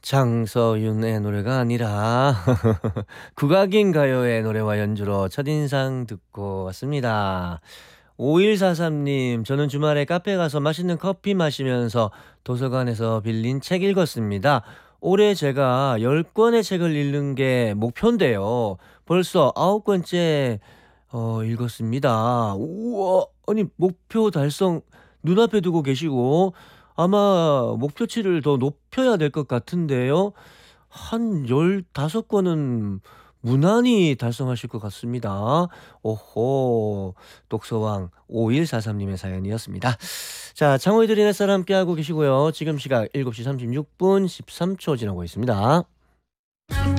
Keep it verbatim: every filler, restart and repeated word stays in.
장서윤의 노래가 아니라 국악인 가요의 노래와 연주로 첫인상 듣고 왔습니다. 오일사삼 님, 저는 주말에 카페 가서 맛있는 커피 마시면서 도서관에서 빌린 책 읽었습니다. 올해 제가 열 권의 책을 읽는 게 목표인데요. 벌써 아홉 권째 어 읽었습니다. 우와! 아니 목표 달성 눈앞에 두고 계시고 아마 목표치를 더 높여야 될 것 같은데요. 한 열다섯 권은 무난히 달성하실 것 같습니다. 오호. 독서왕 오일사삼 님의 사연이었습니다. 자, 창호의 들린 햇살 함께하고 계시고요. 지금 시각 일곱 시 삼십육 분 십삼 초 지나고 있습니다.